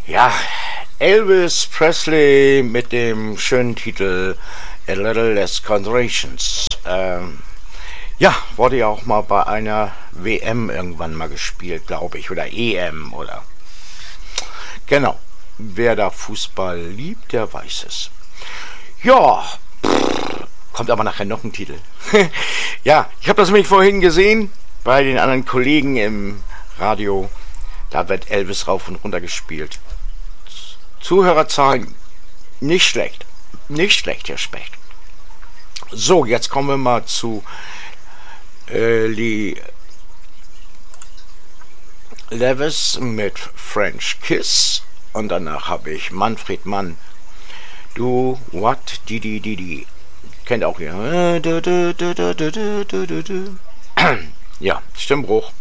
Ja, Elvis Presley mit dem schönen Titel A Little Less Considerations. Ja, wurde ja auch mal bei einer WM irgendwann mal gespielt, glaube ich, oder EM oder. Genau. Wer da Fußball liebt, der weiß es. Ja, kommt aber nachher noch ein Titel. Ja, ich habe das nämlich vorhin gesehen bei den anderen Kollegen im Radio. Da wird Elvis rauf und runter gespielt. Zuhörerzahlen nicht schlecht. Nicht schlecht, Herr Specht. So, jetzt kommen wir mal zu Lee Levis mit French Kiss. Und danach habe ich Manfred Mann. Do what Didi Didi. Kennt auch ihr. Ja, Stimmbruch.